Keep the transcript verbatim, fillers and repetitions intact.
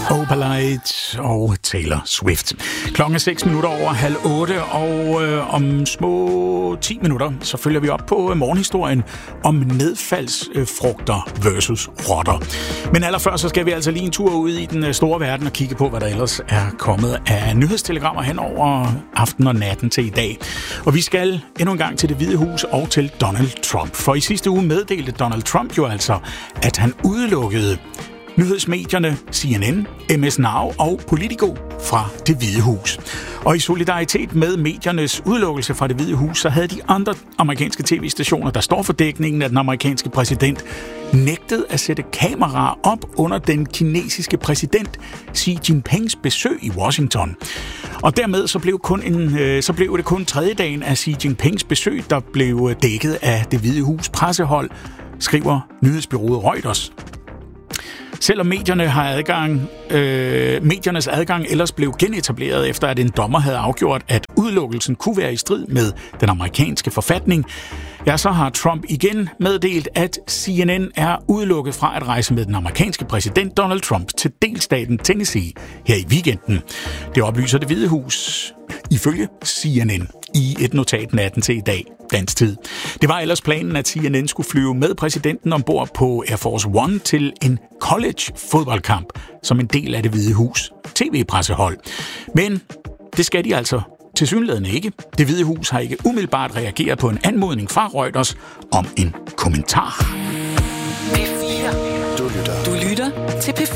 Opalite og Taylor Swift. Klokken er seks minutter over halv otte, og øh, om små ti minutter, så følger vi op på morgenhistorien om nedfaldsfrugter versus rotter. Men allerførst, så skal vi altså lige en tur ud i den store verden og kigge på, hvad der ellers er kommet af nyhedstelegrammer hen over aften og natten til i dag. Og vi skal endnu en gang til Det Hvide Hus og til Donald Trump. For i sidste uge meddelte Donald Trump jo altså, at han udelukkede nyhedsmedierne C N N, M S Now og Politico fra Det Hvide Hus. Og i solidaritet med mediernes udelukkelse fra Det Hvide Hus, så havde de andre amerikanske tv-stationer, der står for dækningen af den amerikanske præsident, nægtet at sætte kameraer op under den kinesiske præsident Xi Jinpings besøg i Washington. Og dermed så blev, kun en, øh, så blev det kun tredjedagen af Xi Jinpings besøg, der blev dækket af Det Hvide Hus pressehold, skriver nyhedsbureauet Reuters. Selvom medierne har adgang, øh, mediernes adgang ellers blev genetableret efter, at en dommer havde afgjort, at udelukkelsen kunne være i strid med den amerikanske forfatning, ja, så har Trump igen meddelt, at C N N er udelukket fra at rejse med den amerikanske præsident Donald Trump til delstaten Tennessee her i weekenden. Det oplyser Det Hvide Hus ifølge C N N i et notat natten til i dag, dansk tid. Det var ellers planen, at C N N skulle flyve med præsidenten ombord på Air Force One til en college-fodboldkamp som en del af Det Hvide Hus T V-pressehold. Men det skal de altså tilsyneladende ikke. Det Hvide Hus har ikke umiddelbart reageret på en anmodning fra Reuters om en kommentar.